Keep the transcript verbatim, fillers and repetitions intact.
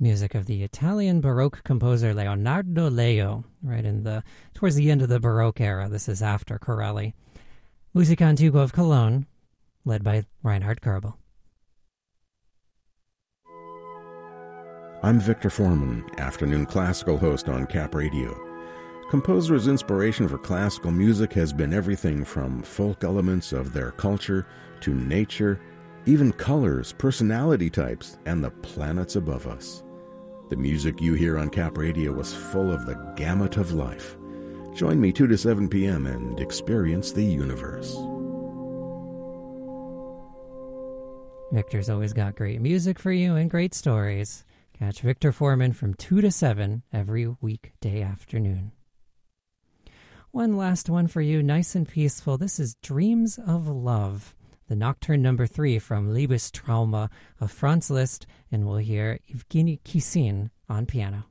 Music of the Italian Baroque composer Leonardo Leo, right in the towards the end of the Baroque era. This is after Corelli. Musica Antigua of Cologne, led by Reinhard Kerbel. I'm Victor Foreman, afternoon classical host on Cap Radio. Composers' inspiration for classical music has been everything from folk elements of their culture to nature, even colors, personality types, and the planets above us. The music you hear on Cap Radio was full of the gamut of life. Join me two to seven p.m. and experience the universe. Victor's always got great music for you and great stories. Catch Victor Foreman from two to seven every weekday afternoon. One last one for you, nice and peaceful. This is Dreams of Love, the Nocturne number three from Liebestrauma of Franz Liszt, and we'll hear Evgeny Kissin on piano.